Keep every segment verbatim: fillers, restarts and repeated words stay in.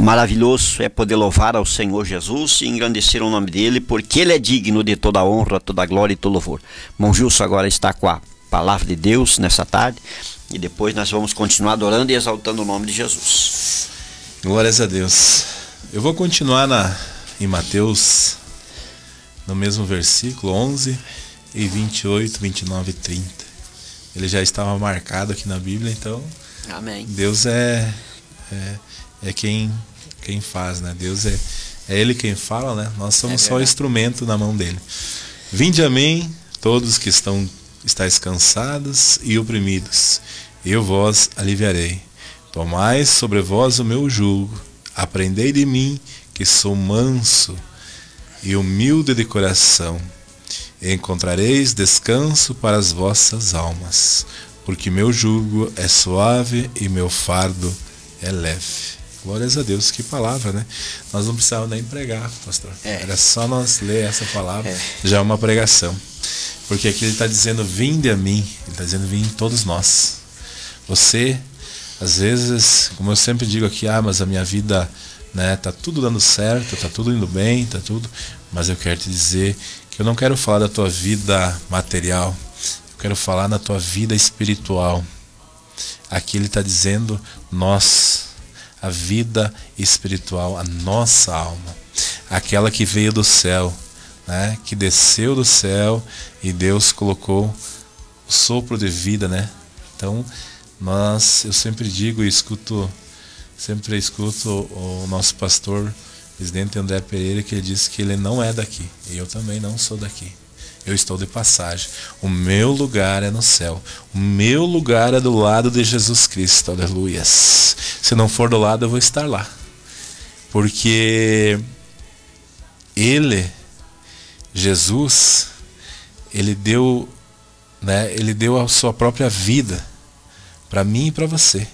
Maravilhoso é poder louvar ao Senhor Jesus e engrandecer o nome dele, porque ele é digno de toda a honra, toda a glória e todo louvor. Irmão Gilson agora está com a palavra de Deus nessa tarde e depois nós vamos continuar adorando e exaltando o nome de Jesus. Glórias a Deus. Eu vou continuar na, em Mateus, no mesmo versículo onze e vinte e oito, vinte e nove e trinta. Ele já estava marcado aqui na Bíblia, então Amém. Deus é, é, é quem, quem faz, né? Deus é, é Ele quem fala, né? Nós somos é só instrumento na mão dele. Vinde a mim, todos que estão estáis cansados e oprimidos, e eu vos aliviarei. Tomai sobre vós o meu jugo, aprendei de mim, que sou manso e humilde de coração, e encontrareis descanso para as vossas almas, porque meu jugo é suave e meu fardo é leve. Glórias a Deus, que palavra, né? Nós não precisávamos nem pregar, pastor. É. Era só nós ler essa palavra, é. já é uma pregação. Porque aqui ele está dizendo, vinde a mim, ele está dizendo, vinde todos nós. Você, às vezes, como eu sempre digo aqui, ah, mas a minha vida, né, tá tudo dando certo, tá tudo indo bem, tá tudo, mas eu quero te dizer que eu não quero falar da tua vida material, eu quero falar na tua vida espiritual. Aqui ele está dizendo nós, a vida espiritual, a nossa alma, aquela que veio do céu, né, que desceu do céu e Deus colocou o sopro de vida, né? Então, nós, eu sempre digo e escuto, sempre escuto o, o nosso pastor, presidente André Pereira, que ele disse que ele não é daqui, e eu também não sou daqui. Eu estou de passagem. O meu lugar é no céu. O meu lugar é do lado de Jesus Cristo. Aleluias. Se não for do lado, eu vou estar lá. Porque Ele, Jesus, Ele deu, né, Ele deu a sua própria vida para mim e para você.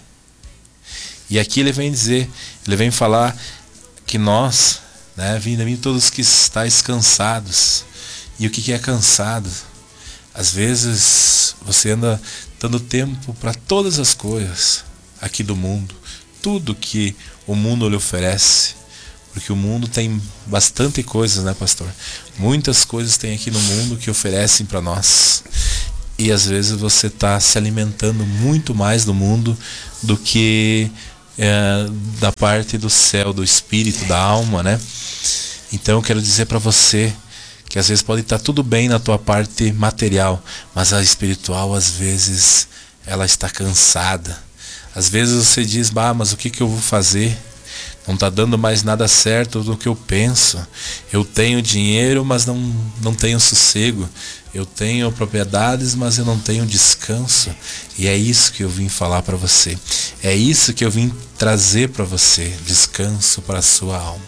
E aqui Ele vem dizer, Ele vem falar que nós, né, vinde a mim todos que estáis cansados. E o que é cansado? Às vezes você anda dando tempo para todas as coisas aqui do mundo, tudo que o mundo lhe oferece, porque o mundo tem bastante coisas, né, pastor? Muitas coisas tem aqui no mundo que oferecem para nós, e às vezes você está se alimentando muito mais do mundo do que é, da parte do céu, do espírito, da alma, né? Então eu quero dizer para você que às vezes pode estar tudo bem na tua parte material, mas a espiritual às vezes ela está cansada. Às vezes você diz, bah, mas o que, que eu vou fazer? Não está dando mais nada certo do que eu penso. Eu tenho dinheiro, mas não, não tenho sossego. Eu tenho propriedades, mas eu não tenho descanso. E é isso que eu vim falar para você. É isso que eu vim trazer para você. Descanso para a sua alma.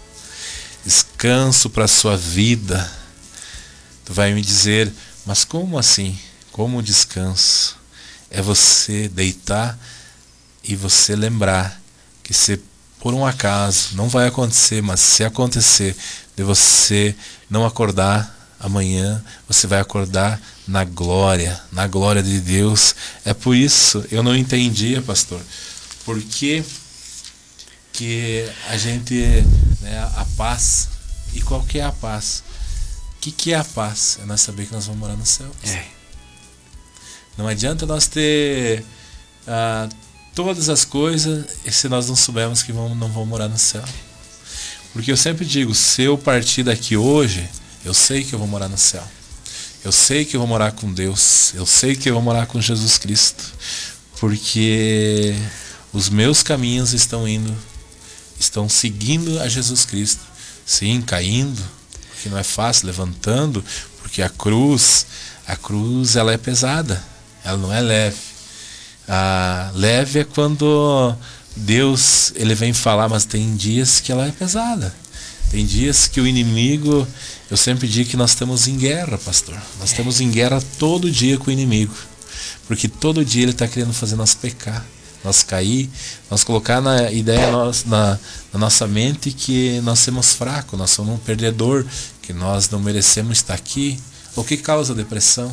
Descanso para a sua vida. Tu vai me dizer, mas como assim? Como descanso? É você deitar e você lembrar que se por um acaso, não vai acontecer, mas se acontecer de você não acordar amanhã, você vai acordar na glória, na glória de Deus. É por isso, eu não entendia, pastor, por que que a gente, né, a paz, e qual que é a paz? O que, que é a paz? É nós saber que nós vamos morar no céu. É. Não adianta nós ter uh, todas as coisas e se nós não soubermos que vamos, não vamos morar no céu. Porque eu sempre digo, se eu partir daqui hoje, eu sei que eu vou morar no céu. Eu sei que eu vou morar com Deus. Eu sei que eu vou morar com Jesus Cristo. Porque os meus caminhos estão indo, estão seguindo a Jesus Cristo. Sim, caindo, porque não é fácil, levantando, porque a cruz, a cruz ela é pesada, ela não é leve. A leve é quando Deus ele vem falar, mas tem dias que ela é pesada. Tem dias que o inimigo, eu sempre digo que nós estamos em guerra, pastor. Nós estamos em guerra todo dia com o inimigo, porque todo dia ele está querendo fazer nós pecar, nós cair, nós colocar na ideia na, na nossa mente que nós somos fracos, nós somos um perdedor, que nós não merecemos estar aqui. O que causa depressão?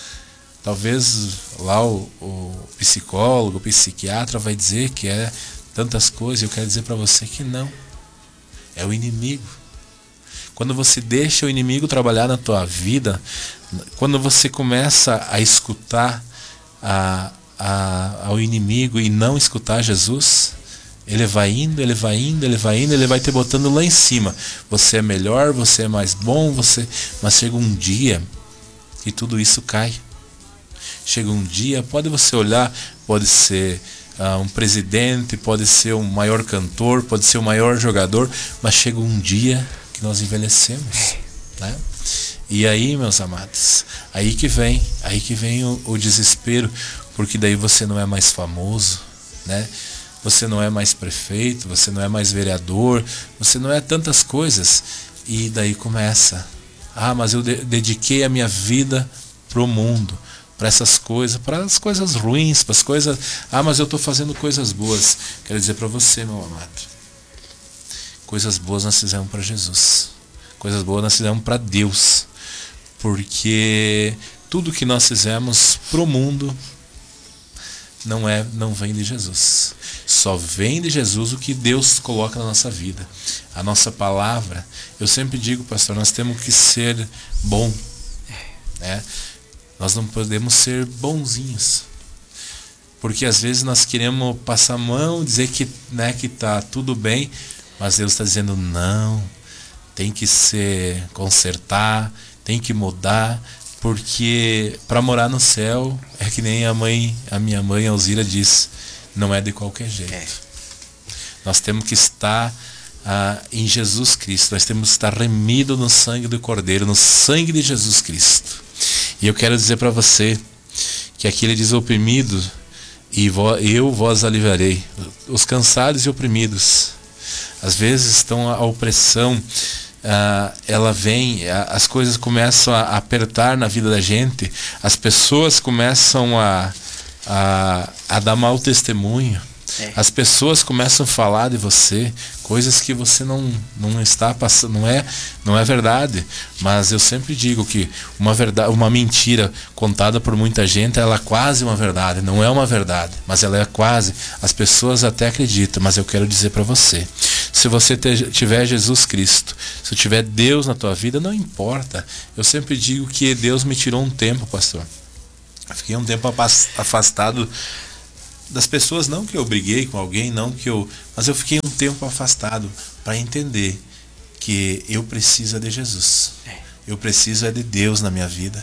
Talvez lá o, o psicólogo, o psiquiatra vai dizer que é tantas coisas. Eu quero dizer para você que não. É o inimigo. Quando você deixa o inimigo trabalhar na tua vida, quando você começa a escutar a, a, ao inimigo e não escutar Jesus, ele vai indo, ele vai indo, ele vai indo, ele vai te botando lá em cima. Você é melhor, você é mais bom, você... mas chega um dia que tudo isso cai. Chega um dia, pode você olhar, pode ser uh, um presidente, pode ser um maior cantor, pode ser o maior jogador, mas chega um dia que nós envelhecemos, né? E aí, meus amados, aí que vem, aí que vem o, o desespero, porque daí você não é mais famoso, né? Você não é mais prefeito, você não é mais vereador, você não é tantas coisas. E daí começa, ah, mas eu de- dediquei a minha vida pro mundo, para essas coisas, para as coisas ruins, para as coisas, ah, mas eu estou fazendo coisas boas. Quero dizer para você, meu amado, coisas boas nós fizemos para Jesus, coisas boas nós fizemos para Deus, porque tudo que nós fizemos pro mundo não é, não vem de Jesus. Só vem de Jesus o que Deus coloca na nossa vida. A nossa palavra, eu sempre digo, pastor, nós temos que ser bom, né? Nós não podemos ser bonzinhos, porque às vezes nós queremos passar a mão, dizer que, né, que tá tudo bem, mas Deus está dizendo não, tem que ser, consertar, tem que mudar, porque para morar no céu é que nem a mãe, a minha mãe Alzira diz, não é de qualquer jeito. É. Nós temos que estar ah, em Jesus Cristo, nós temos que estar remido no sangue do Cordeiro, no sangue de Jesus Cristo. E eu quero dizer para você que aqui ele diz oprimido, e eu vos aliviarei, os cansados e oprimidos. Às vezes estão a opressão, uh, ela vem, a, as coisas começam a apertar na vida da gente, as pessoas começam a, a, a dar mau testemunho, é. As pessoas começam a falar de você coisas que você não, não está passando, não é, não é verdade. Mas eu sempre digo que uma verdade, uma mentira contada por muita gente, ela é quase uma verdade, não é uma verdade, mas ela é quase, as pessoas até acreditam. Mas eu quero dizer para você, se você tiver Jesus Cristo, se tiver Deus na tua vida, não importa. Eu sempre digo que Deus me tirou um tempo, pastor. Eu fiquei um tempo afastado das pessoas, não que eu briguei com alguém, não que eu, mas eu fiquei um tempo afastado para entender que eu preciso de Jesus. Eu preciso é de Deus na minha vida,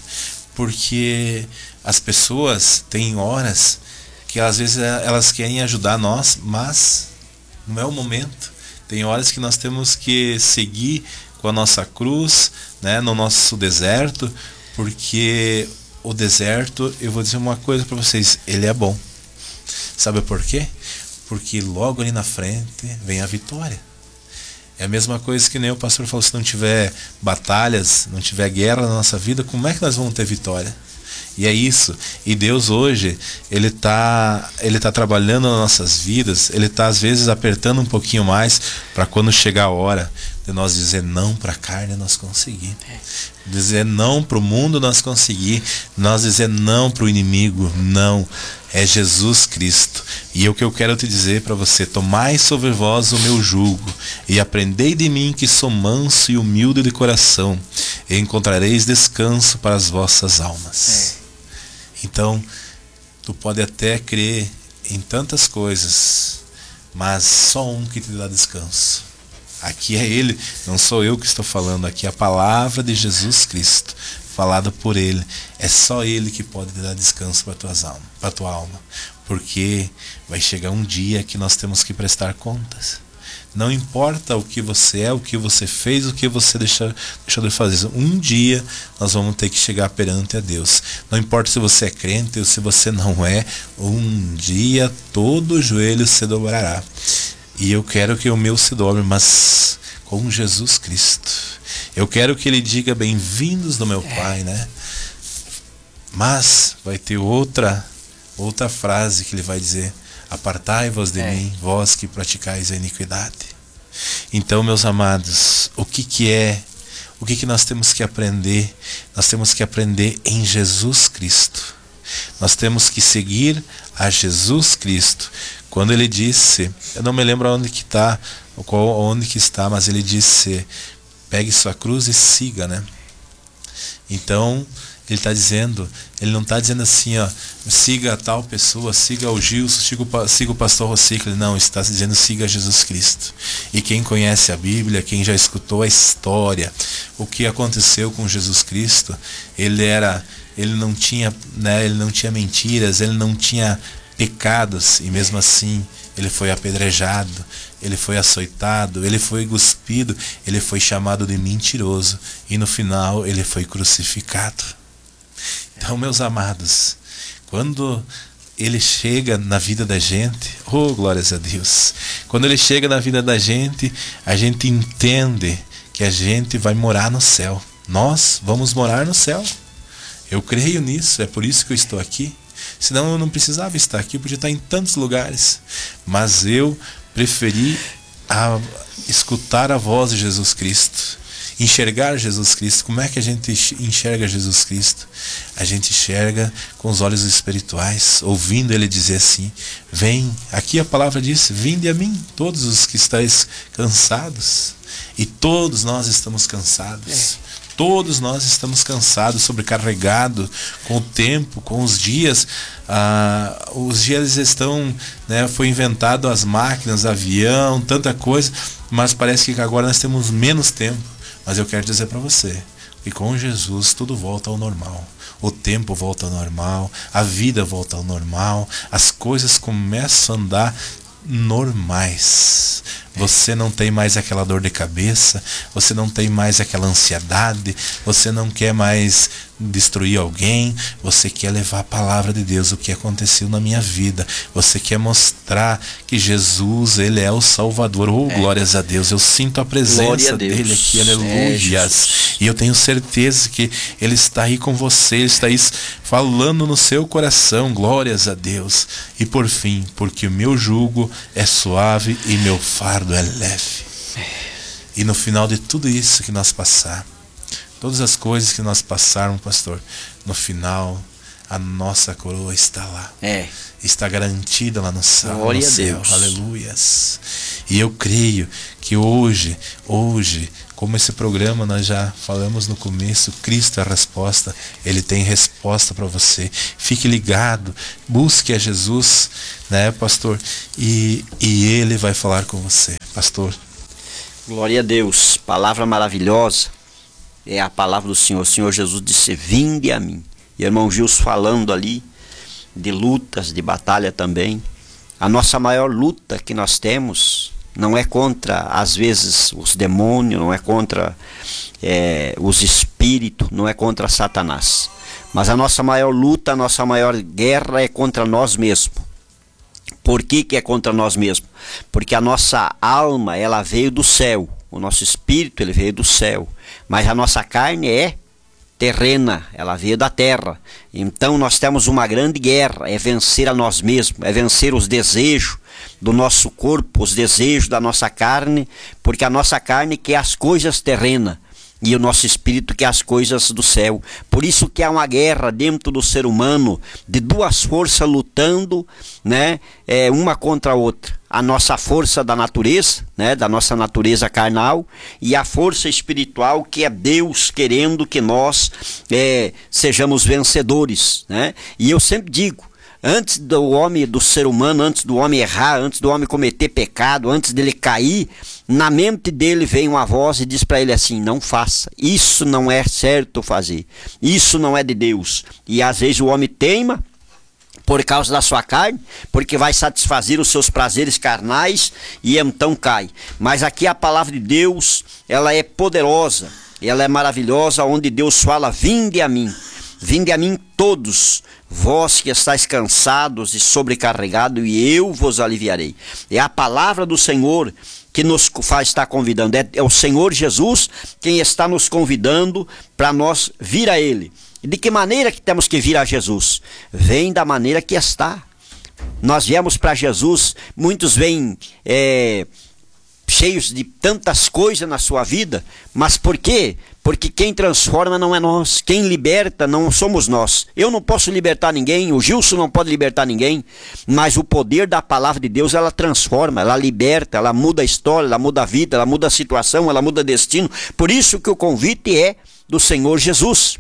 porque as pessoas têm horas que às vezes elas querem ajudar nós, mas não é o momento. Tem horas que nós temos que seguir com a nossa cruz, né, no nosso deserto, porque o deserto, eu vou dizer uma coisa para vocês, ele é bom. Sabe por quê? Porque logo ali na frente vem a vitória. É a mesma coisa que nem o pastor falou, se não tiver batalhas, não tiver guerra na nossa vida, como é que nós vamos ter vitória? E é isso. E Deus hoje, Ele está ele tá trabalhando nas nossas vidas, Ele está às vezes apertando um pouquinho mais para quando chegar a hora de nós dizer não para a carne, nós conseguir. Dizer não para o mundo, nós conseguir. Nós dizer não para o inimigo, não. É Jesus Cristo. E é o que eu quero te dizer para você, tomai sobre vós o meu jugo e aprendei de mim, que sou manso e humilde de coração, e encontrareis descanso para as vossas almas. É. Então, tu pode até crer em tantas coisas, mas só um que te dá descanso. Aqui é Ele, não sou eu que estou falando, aqui é a palavra de Jesus Cristo, falada por Ele. É só Ele que pode te dar descanso para tuas almas, para tua alma, porque vai chegar um dia que nós temos que prestar contas. Não importa o que você é, o que você fez, o que você deixou, deixou de fazer. Um dia nós vamos ter que chegar perante a Deus. Não importa se você é crente ou se você não é, um dia todo joelho se dobrará. E eu quero que o meu se dobre, mas com Jesus Cristo. Eu quero que Ele diga bem-vindos do meu Pai, né? Mas vai ter outra, outra frase que Ele vai dizer: apartai-vos de é. mim, vós que praticais a iniquidade. Então, meus amados, o que que é, o que que nós temos que aprender? Nós temos que aprender em Jesus Cristo. Nós temos que seguir a Jesus Cristo. Quando ele disse, eu não me lembro onde que está, onde que está, mas ele disse, pegue sua cruz e siga, né? Então, ele está dizendo, ele não está dizendo assim, ó, siga tal pessoa, siga o Gilson, siga o, siga o pastor Rocicle. Não, está dizendo, siga Jesus Cristo. E quem conhece a Bíblia, quem já escutou a história, o que aconteceu com Jesus Cristo, ele era, ele não tinha, né, ele não tinha mentiras, ele não tinha pecados, e mesmo assim ele foi apedrejado, ele foi açoitado, ele foi cuspido, ele foi chamado de mentiroso, e no final ele foi crucificado. Então, meus amados, quando ele chega na vida da gente, oh, glórias a Deus, quando ele chega na vida da gente, a gente entende que a gente vai morar no céu. Nós vamos morar no céu. Eu creio nisso, é por isso que eu estou aqui. Senão eu não precisava estar aqui, eu podia estar em tantos lugares. Mas eu preferi a, escutar a voz de Jesus Cristo, enxergar Jesus Cristo. Como é que a gente enxerga Jesus Cristo? A gente enxerga com os olhos espirituais, ouvindo ele dizer assim, vem, aqui a palavra diz, vinde a mim, todos os que estáis cansados. E todos nós estamos cansados. É. Todos nós estamos cansados, sobrecarregados com o tempo, com os dias. Ah, os dias estão, né, foi inventado as máquinas, avião, tanta coisa, mas parece que agora nós temos menos tempo. Mas eu quero dizer para você que com Jesus tudo volta ao normal. O tempo volta ao normal, a vida volta ao normal, as coisas começam a andar normais. Você não tem mais aquela dor de cabeça, você não tem mais aquela ansiedade, você não quer mais destruir alguém, você quer levar a palavra de Deus, o que aconteceu na minha vida, você quer mostrar que Jesus, ele é o Salvador. Oh, é. Glórias a Deus, eu sinto a presença a dele aqui, aleluias, é, e eu tenho certeza que ele está aí com você, ele está aí falando no seu coração, glórias a Deus. E por fim, porque o meu jugo é suave e meu fardo é leve. E no final de tudo isso que nós passar, todas as coisas que nós passarmos, pastor, no final a nossa coroa está lá. É. Está garantida lá no céu. Glória a Deus. Aleluias. E eu creio que hoje, hoje, como esse programa nós já falamos no começo, Cristo é a resposta. Ele tem resposta para você. Fique ligado, busque a Jesus, né, pastor? E, e ele vai falar com você, pastor. Glória a Deus. Palavra maravilhosa. É a palavra do Senhor. O Senhor Jesus disse, vinde a mim. E o irmão Gilson falando ali de lutas, de batalha também. A nossa maior luta que nós temos não é contra, às vezes, os demônios, não é contra é, os espíritos, não é contra Satanás. Mas a nossa maior luta, a nossa maior guerra é contra nós mesmos. Por que que é contra nós mesmos? Porque a nossa alma, ela veio do céu. O nosso espírito, ele veio do céu. Mas a nossa carne é terrena, ela veio da terra. Então nós temos uma grande guerra, é vencer a nós mesmos, é vencer os desejos do nosso corpo, os desejos da nossa carne, porque a nossa carne quer as coisas terrenas e o nosso espírito quer as coisas do céu. Por isso que há uma guerra dentro do ser humano, de duas forças lutando, né, é, uma contra a outra. A nossa força da natureza, né, da nossa natureza carnal, e a força espiritual, que é Deus querendo que nós é, sejamos vencedores, né? E eu sempre digo, antes do homem, do ser humano, antes do homem errar, antes do homem cometer pecado, antes dele cair, na mente dele vem uma voz e diz para ele assim, não faça, isso não é certo fazer, isso não é de Deus. E às vezes o homem teima, por causa da sua carne, porque vai satisfazer os seus prazeres carnais e então cai. Mas aqui a palavra de Deus, ela é poderosa, ela é maravilhosa, onde Deus fala, vinde a mim, vinde a mim todos, vós que estáis cansados e sobrecarregados, e eu vos aliviarei. É a palavra do Senhor que nos faz estar convidando, é, é o Senhor Jesus quem está nos convidando para nós vir a Ele. E de que maneira que temos que vir a Jesus? Vem da maneira que está. Nós viemos para Jesus, muitos vêm é, cheios de tantas coisas na sua vida, mas por quê? Porque quem transforma não é nós, quem liberta não somos nós. Eu não posso libertar ninguém, o Gilson não pode libertar ninguém, mas o poder da palavra de Deus, ela transforma, ela liberta, ela muda a história, ela muda a vida, ela muda a situação, ela muda o destino. Por isso que o convite é do Senhor Jesus.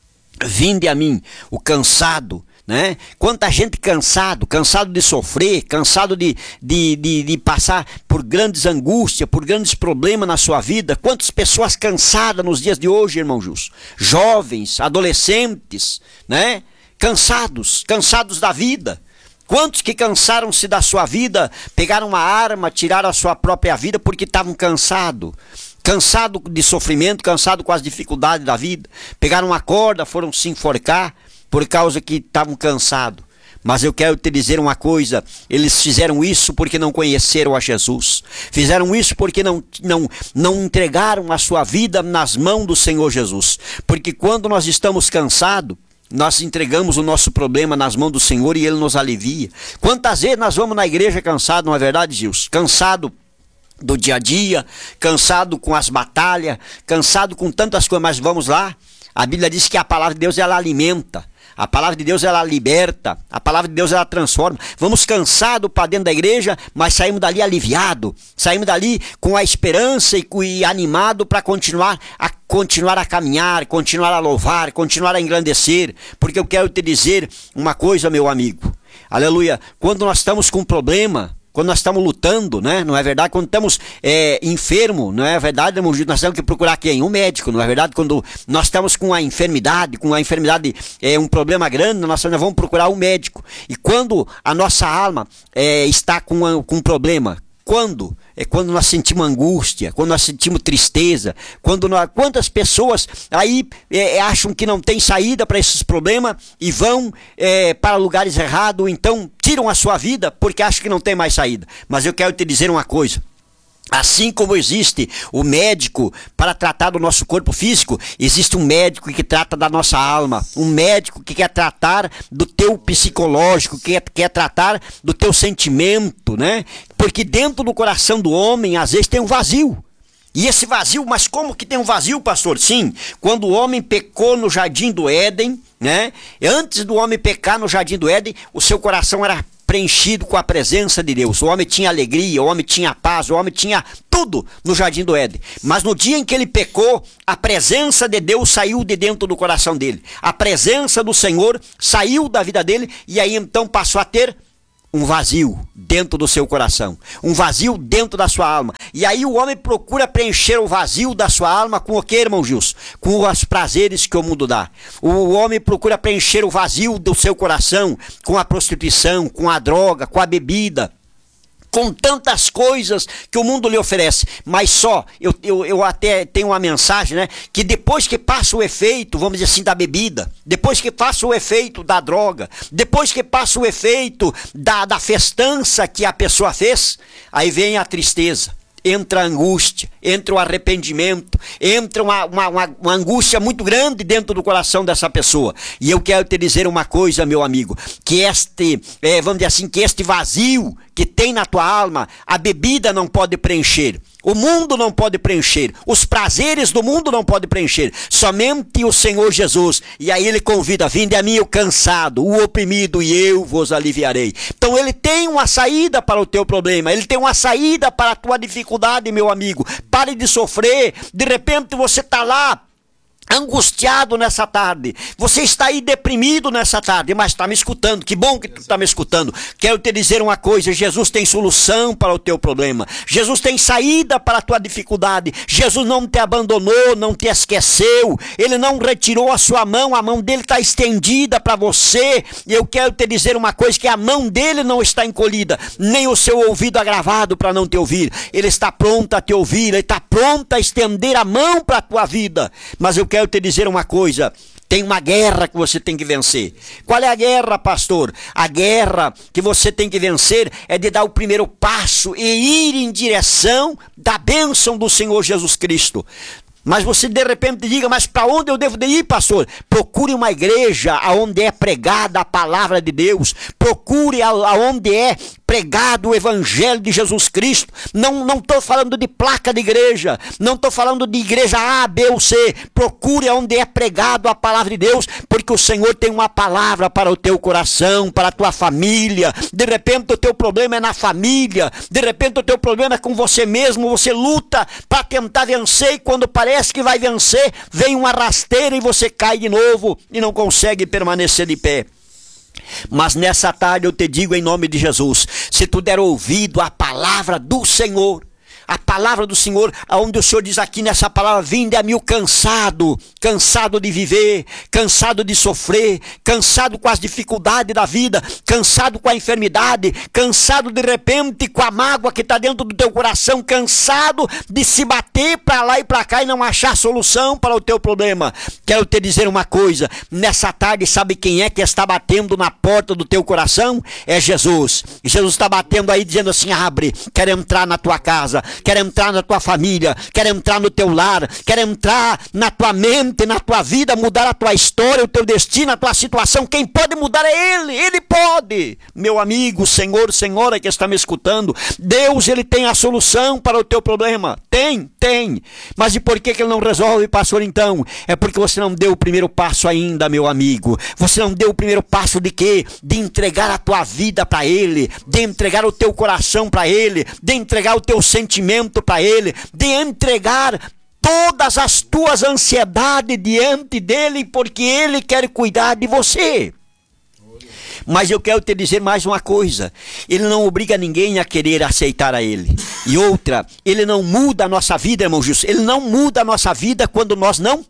Vinde a mim, o cansado, né? Quanta gente cansado, cansado de sofrer, cansado de, de, de, de passar por grandes angústias, por grandes problemas na sua vida. Quantas pessoas cansadas nos dias de hoje, irmão Justo? Jovens, adolescentes, né? Cansados, cansados da vida. Quantos que cansaram-se da sua vida, pegaram uma arma, tiraram a sua própria vida porque estavam cansados. Cansado de sofrimento, cansado com as dificuldades da vida. Pegaram uma corda, foram se enforcar por causa que estavam cansados. Mas eu quero te dizer uma coisa, eles fizeram isso porque não conheceram a Jesus. Fizeram isso porque não, não, não entregaram a sua vida nas mãos do Senhor Jesus. Porque quando nós estamos cansados, nós entregamos o nosso problema nas mãos do Senhor e Ele nos alivia. Quantas vezes nós vamos na igreja cansados, não é verdade, Gilson? Cansado do dia a dia, cansado com as batalhas, cansado com tantas coisas, mas vamos lá. A Bíblia diz que a palavra de Deus, ela alimenta. A palavra de Deus, ela liberta. A palavra de Deus, ela transforma. Vamos cansados para dentro da igreja, mas saímos dali aliviados. Saímos dali com a esperança e, e animado para continuar a, continuar a caminhar, continuar a louvar, continuar a engrandecer. Porque eu quero te dizer uma coisa, meu amigo. Aleluia. Quando nós estamos com um problema, quando nós estamos lutando, né? Não é verdade? Quando estamos é, enfermos, não é verdade, irmão? Nós temos que procurar quem? Um médico, não é verdade? Quando nós estamos com a enfermidade, com a enfermidade, é, um problema grande, nós vamos procurar um médico. E quando a nossa alma é, está com, a, com um problema, quando? É quando nós sentimos angústia, quando nós sentimos tristeza, quando nós, quantas pessoas aí é, acham que não tem saída para esses problemas e vão é, para lugares errados, então tiram a sua vida porque acham que não tem mais saída. Mas eu quero te dizer uma coisa. Assim como existe o médico para tratar do nosso corpo físico, existe um médico que trata da nossa alma, um médico que quer tratar do teu psicológico, que quer, quer tratar do teu sentimento, né? Porque dentro do coração do homem, às vezes, tem um vazio. E esse vazio, mas como que tem um vazio, pastor? Sim, quando o homem pecou no jardim do Éden, né? Antes do homem pecar no jardim do Éden, o seu coração era preenchido com a presença de Deus. O homem tinha alegria, o homem tinha paz, o homem tinha tudo no jardim do Éden. Mas no dia em que ele pecou, a presença de Deus saiu de dentro do coração dele. A presença do Senhor saiu da vida dele e aí então passou a ter um vazio dentro do seu coração, um vazio dentro da sua alma. E aí o homem procura preencher o vazio da sua alma com o que, irmão Gilson? Com os prazeres que o mundo dá. O homem procura preencher o vazio do seu coração com a prostituição, com a droga, com a bebida, com tantas coisas que o mundo lhe oferece. Mas só, eu, eu, eu até tenho uma mensagem, né? Que depois que passa o efeito, vamos dizer assim, da bebida, depois que passa o efeito da droga, depois que passa o efeito da, da festança que a pessoa fez, aí vem a tristeza. Entra a angústia, entra o arrependimento, entra uma, uma, uma, uma angústia muito grande dentro do coração dessa pessoa. E eu quero te dizer uma coisa, meu amigo, que este, é, vamos dizer assim, que este vazio que tem na tua alma, a bebida não pode preencher. O mundo não pode preencher, os prazeres do mundo não podem preencher, somente o Senhor Jesus. E aí ele convida, vinde a mim o cansado, o oprimido, e eu vos aliviarei. Então ele tem uma saída para o teu problema, ele tem uma saída para a tua dificuldade, meu amigo. Pare de sofrer, de repente você está lá, angustiado nessa tarde, você está aí deprimido nessa tarde, mas está me escutando, que bom que tu está me escutando. Quero te dizer uma coisa, Jesus tem solução para o teu problema, Jesus tem saída para a tua dificuldade, Jesus não te abandonou, não te esqueceu, Ele não retirou a sua mão, a mão dele está estendida para você. E eu quero te dizer uma coisa, que a mão dele não está encolhida, nem o seu ouvido agravado para não te ouvir. Ele está pronto a te ouvir, Ele está pronto a estender a mão para a tua vida. Mas eu quero te dizer uma coisa, tem uma guerra que você tem que vencer. Qual é a guerra, pastor? A guerra que você tem que vencer é de dar o primeiro passo e ir em direção da bênção do Senhor Jesus Cristo. Mas você de repente diga, mas para onde eu devo de ir, pastor? Procure uma igreja onde é pregada a palavra de Deus. Procure aonde é pregado o evangelho de Jesus Cristo. Não não estou falando de placa de igreja, não estou falando de igreja A, B ou C. Procure onde é pregado a palavra de Deus, porque o Senhor tem uma palavra para o teu coração, para a tua família. De repente o teu problema é na família, de repente o teu problema é com você mesmo. Você luta para tentar vencer, e quando parece que vai vencer, vem uma rasteira e você cai de novo e não consegue permanecer de pé. Mas nessa tarde eu te digo em nome de Jesus, se tu der ouvido à palavra do Senhor, a palavra do Senhor, onde o Senhor diz aqui nessa palavra: vinde a mim o cansado, cansado de viver, cansado de sofrer, cansado com as dificuldades da vida, cansado com a enfermidade, cansado de repente com a mágoa que está dentro do teu coração, cansado de se bater para lá e para cá e não achar solução para o teu problema. Quero te dizer uma coisa, nessa tarde, sabe quem é que está batendo na porta do teu coração? É Jesus. Jesus está batendo aí dizendo assim: abre, quero entrar na tua casa, quer entrar na tua família, quer entrar no teu lar, quer entrar na tua mente, na tua vida, mudar a tua história, o teu destino, a tua situação. Quem pode mudar é Ele, Ele pode. Meu amigo, Senhor, Senhora que está me escutando, Deus, Ele tem a solução para o teu problema. Tem, tem. Mas e por que que Ele não resolve, pastor, então? É porque você não deu o primeiro passo ainda, meu amigo. Você não deu o primeiro passo de quê? De entregar a tua vida para Ele, de entregar o teu coração para Ele, de entregar o teu sentimento para Ele, de entregar todas as tuas ansiedades diante dEle, porque Ele quer cuidar de você. Mas eu quero te dizer mais uma coisa: Ele não obriga ninguém a querer aceitar a Ele. E outra, Ele não muda a nossa vida, irmão Gilson. Ele não muda a nossa vida quando nós não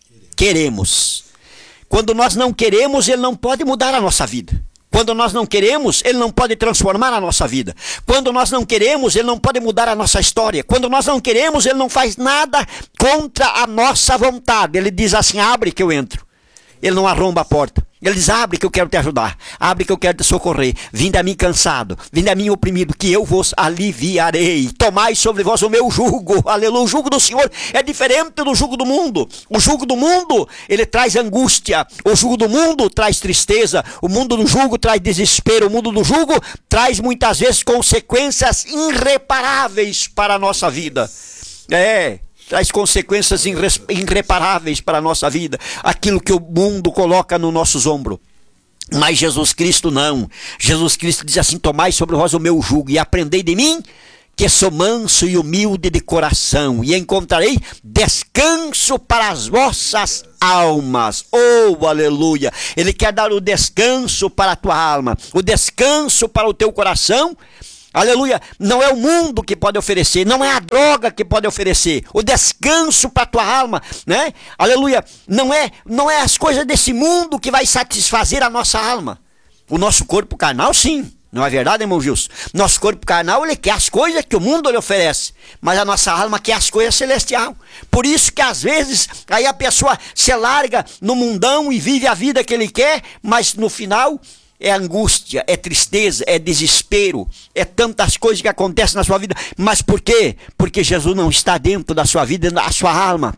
queremos. Quando nós não queremos, Ele não pode mudar a nossa vida. Quando nós não queremos, Ele não pode transformar a nossa vida. Quando nós não queremos, Ele não pode mudar a nossa história. Quando nós não queremos, Ele não faz nada contra a nossa vontade. Ele diz assim: abre que eu entro. Ele não arromba a porta. Ele diz: abre que eu quero te ajudar, abre que eu quero te socorrer. Vinde a mim cansado, vinde a mim oprimido, que eu vos aliviarei. Tomai sobre vós o meu jugo. Aleluia. O jugo do Senhor é diferente do jugo do mundo. O jugo do mundo, ele traz angústia. O jugo do mundo traz tristeza. O mundo do jugo traz desespero. O mundo do jugo traz muitas vezes consequências irreparáveis para a nossa vida. É... traz consequências irreparáveis para a nossa vida, aquilo que o mundo coloca nos nossos ombros. Mas Jesus Cristo não. Jesus Cristo diz assim: tomai sobre vós o meu jugo e aprendei de mim, que sou manso e humilde de coração, e encontrarei descanso para as vossas almas. Oh, aleluia! Ele quer dar o descanso para a tua alma, o descanso para o teu coração. Aleluia, não é o mundo que pode oferecer, não é a droga que pode oferecer, o descanso para a tua alma, né? Aleluia, não é, não é as coisas desse mundo que vai satisfazer a nossa alma. O nosso corpo carnal, sim, não é verdade, irmão Gilson? Nosso corpo carnal, ele quer as coisas que o mundo lhe oferece, mas a nossa alma quer as coisas celestiais. Por isso que às vezes, aí a pessoa se larga no mundão e vive a vida que ele quer, mas no final... é angústia, é tristeza, é desespero, é tantas coisas que acontecem na sua vida. Mas por quê? Porque Jesus não está dentro da sua vida, da sua alma.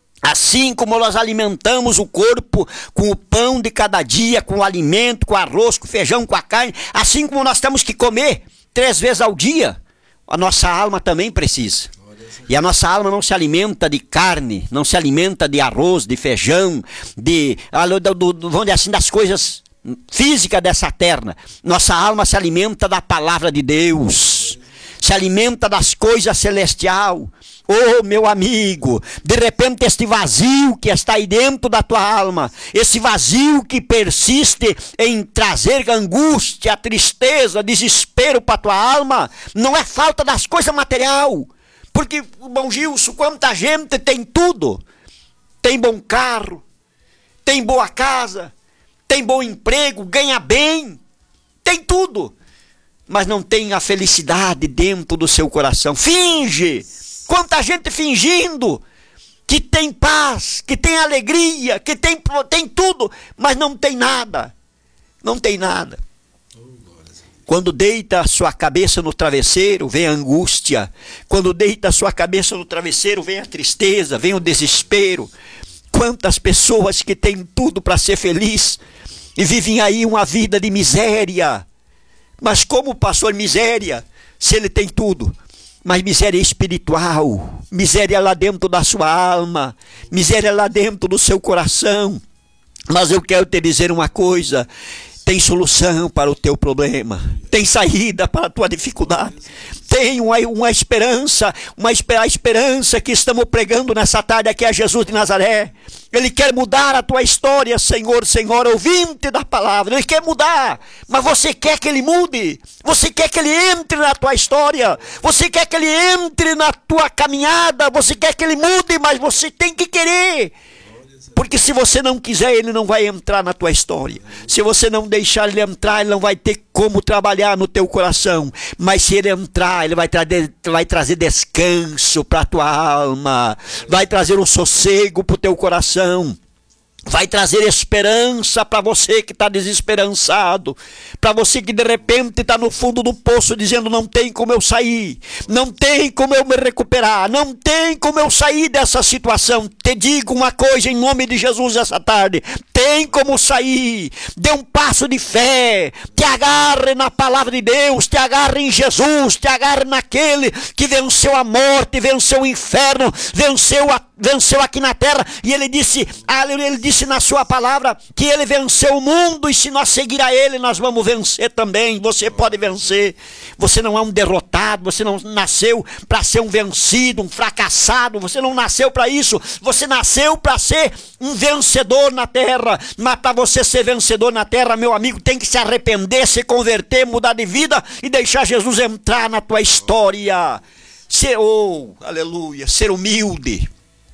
Assim como nós alimentamos o corpo com o pão de cada dia, com o alimento, com o arroz, com o feijão, com a carne, assim como nós temos que comer três vezes ao dia, a nossa alma também precisa. E a nossa alma não se alimenta de carne, não se alimenta de arroz, de feijão, de, do, do, do, vamos dizer assim, das coisas física dessa terra. Nossa alma se alimenta da palavra de Deus, se alimenta das coisas celestiais. Oh, meu amigo, de repente este vazio que está aí dentro da tua alma, esse vazio que persiste em trazer angústia, tristeza, desespero para a tua alma, não é falta das coisas material. Porque, bom Gilson, quanta gente tem tudo, tem bom carro, tem boa casa, tem bom emprego, ganha bem, tem tudo, mas não tem a felicidade dentro do seu coração. Finge! Quanta gente fingindo que tem paz, que tem alegria, que tem, tem tudo, mas não tem nada. Não tem nada. Quando deita a sua cabeça no travesseiro, vem a angústia. Quando deita a sua cabeça no travesseiro, vem a tristeza, vem o desespero. Quantas pessoas que têm tudo para ser feliz e vivem aí uma vida de miséria, Mas como, pastor, miséria, se ele tem tudo? Mas miséria espiritual, miséria lá dentro da sua alma, miséria lá dentro do seu coração. Mas eu quero te dizer uma coisa: tem solução para o teu problema, tem saída para a tua dificuldade, tem uma, uma esperança, uma a esperança que estamos pregando nessa tarde aqui é Jesus de Nazaré. Ele quer mudar a tua história, Senhor, Senhor, ouvinte da palavra. Ele quer mudar, mas você quer que Ele mude? Você quer que Ele entre na tua história? Você quer que Ele entre na tua caminhada? Você quer que Ele mude, mas você tem que querer. Porque se você não quiser, Ele não vai entrar na tua história. Se você não deixar Ele entrar, Ele não vai ter como trabalhar no teu coração. Mas se Ele entrar, Ele vai, tra vai trazer descanso para a tua alma. Vai trazer um sossego para o teu coração. Vai trazer esperança para você que está desesperançado, para você que de repente está no fundo do poço dizendo: não tem como eu sair, não tem como eu me recuperar, não tem como eu sair dessa situação. Te digo uma coisa em nome de Jesus essa tarde: tem como sair. Dê um passo de fé, te agarre na palavra de Deus, te agarre em Jesus, te agarre naquele que venceu a morte, venceu o inferno, venceu a venceu aqui na terra. E ele disse, ele disse na sua palavra que ele venceu o mundo, e se nós seguir a ele, nós vamos vencer também. Você pode vencer. Você não é um derrotado, você não nasceu para ser um vencido, um fracassado, você não nasceu para isso. Você nasceu para ser um vencedor na terra. Mas para você ser vencedor na terra, meu amigo, tem que se arrepender, se converter, mudar de vida e deixar Jesus entrar na tua história. Ser, oh, aleluia, ser humilde.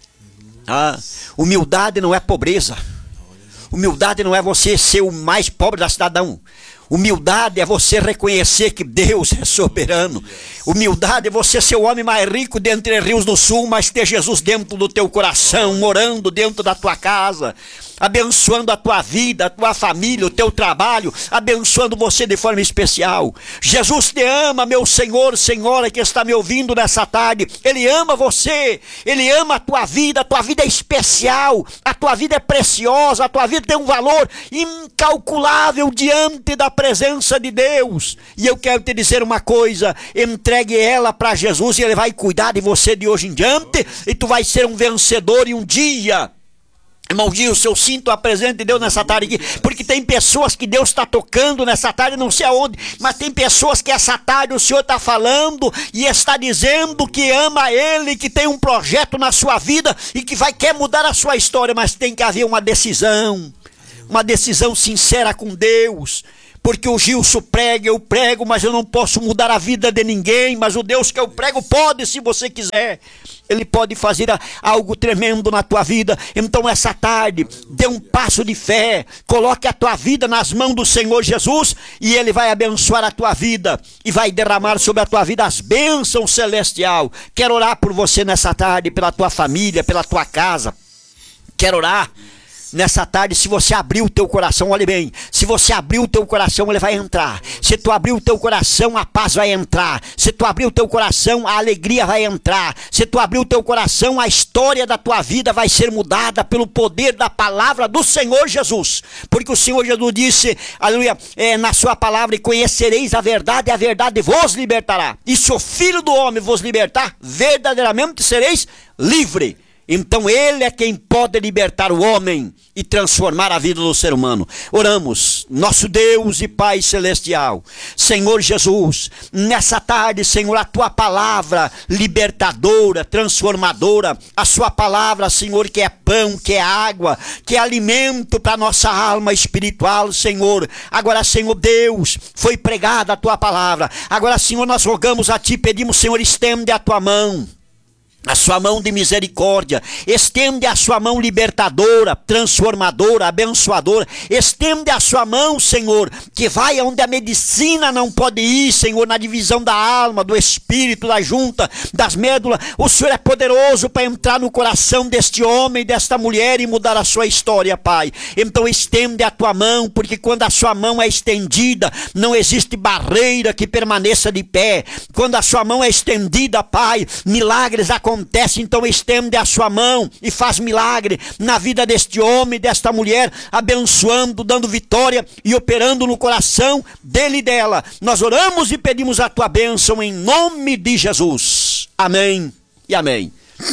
Ah, humildade não é pobreza. Humildade não é você ser o mais pobre da cidadão. Humildade é você reconhecer que Deus é soberano. Humildade é você ser o homem mais rico dentre rios do sul, mas ter Jesus dentro do teu coração, morando dentro da tua casa, abençoando a tua vida, a tua família, o teu trabalho, abençoando você de forma especial. Jesus te ama, meu Senhor, Senhora que está me ouvindo nessa tarde. Ele ama você, Ele ama a tua vida. A tua vida é especial, a tua vida é preciosa, a tua vida tem um valor incalculável diante da presença de Deus. E eu quero te dizer uma coisa: entregue ela para Jesus e Ele vai cuidar de você de hoje em diante, e tu vai ser um vencedor. E um dia, irmão Gilson, eu sinto a presença de Deus nessa tarde aqui, porque tem pessoas que Deus está tocando nessa tarde, não sei aonde, mas tem pessoas que essa tarde o Senhor está falando e está dizendo que ama Ele, que tem um projeto na sua vida e que vai quer mudar a sua história, mas tem que haver uma decisão, uma decisão sincera com Deus. Porque o Gilson prega, eu prego, mas eu não posso mudar a vida de ninguém. Mas o Deus que eu prego pode, se você quiser. Ele pode fazer algo tremendo na tua vida. Então essa tarde, dê um passo de fé. Coloque a tua vida nas mãos do Senhor Jesus, e Ele vai abençoar a tua vida e vai derramar sobre a tua vida as bênçãos celestial. Quero orar por você nessa tarde, pela tua família, pela tua casa. Quero orar nessa tarde. Se você abrir o teu coração, olhe bem, se você abrir o teu coração, Ele vai entrar. Se tu abrir o teu coração, a paz vai entrar. Se tu abrir o teu coração, a alegria vai entrar. Se tu abrir o teu coração, a história da tua vida vai ser mudada pelo poder da palavra do Senhor Jesus. Porque o Senhor Jesus disse, aleluia, é, na sua palavra: e conhecereis a verdade, e a verdade vos libertará. E se o Filho do Homem vos libertar, verdadeiramente sereis livres. Então Ele é quem pode libertar o homem e transformar a vida do ser humano. Oramos. Nosso Deus e Pai celestial, Senhor Jesus, nessa tarde, Senhor, a Tua palavra libertadora, transformadora, a Sua palavra, Senhor, que é pão, que é água, que é alimento para a nossa alma espiritual, Senhor. Agora, Senhor Deus, foi pregada a Tua palavra. Agora, Senhor, nós rogamos a Ti, pedimos, Senhor, estende a Tua mão, a sua mão de misericórdia, estende a sua mão libertadora, transformadora, abençoadora, estende a sua mão, Senhor, que vai onde a medicina não pode ir, Senhor, na divisão da alma, do espírito, da junta, das médulas. O Senhor é poderoso para entrar no coração deste homem, desta mulher, e mudar a sua história, Pai. Então estende a tua mão, porque quando a sua mão é estendida, não existe barreira que permaneça de pé. Quando a sua mão é estendida, Pai, milagres acontecem. acontece, então estende a sua mão e faz milagre na vida deste homem, desta mulher, abençoando, dando vitória e operando no coração dele e dela. Nós oramos e pedimos a tua bênção em nome de Jesus. Amém e amém.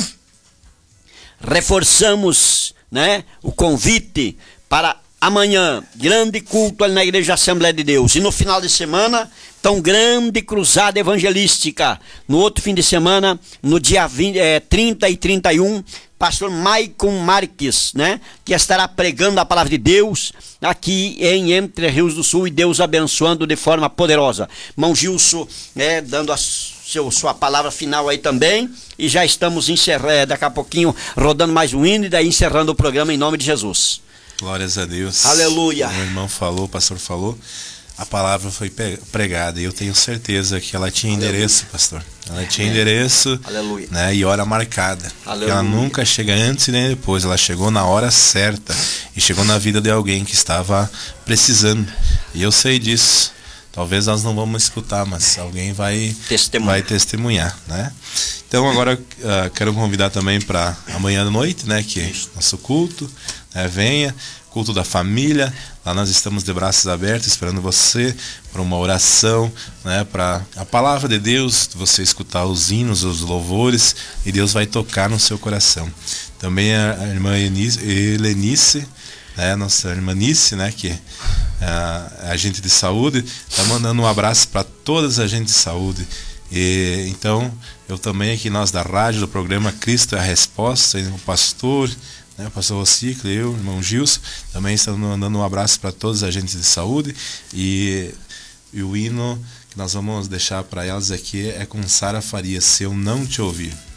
Reforçamos, né, o convite para amanhã, grande culto ali na Igreja Assembleia de Deus. E no final de semana, tão grande cruzada evangelística. No outro fim de semana, no dia vinte, é, trinta e trinta e um, pastor Maicon Marques, né, que estará pregando a palavra de Deus aqui em Entre Rios do Sul, e Deus abençoando de forma poderosa. Irmão Gilson, né, dando a seu, sua palavra final aí também, e já estamos encerrando, daqui a pouquinho rodando mais um hino e daí encerrando o programa em nome de Jesus. Glórias a Deus. Aleluia. O meu irmão falou, o pastor falou, a palavra foi pregada e eu tenho certeza que ela tinha Aleluia. endereço, pastor. Ela tinha é. endereço, Aleluia. né, e hora marcada. Ela nunca chega antes nem depois, ela chegou na hora certa e chegou na vida de alguém que estava precisando. E eu sei disso. Talvez nós não vamos escutar, mas alguém vai testemunhar, vai testemunhar, né? Então agora uh, quero convidar também para amanhã à noite, né, que é nosso culto, né, venha, culto da família. Lá nós estamos de braços abertos esperando você para uma oração, né, para a palavra de Deus, você escutar os hinos, os louvores, e Deus vai tocar no seu coração. Também a, a irmã Helenice, né, nossa irmã Nice, né, que é agente de saúde, está mandando um abraço para todas as agentes de saúde. E então eu também aqui, nós da rádio, do programa Cristo é a Resposta, o pastor, né, o pastor Rocicle, eu, o irmão Gilson, também estamos mandando um abraço para todos os agentes de saúde. E, e o hino que nós vamos deixar para elas aqui é com Sara Faria, Se Eu Não Te Ouvir.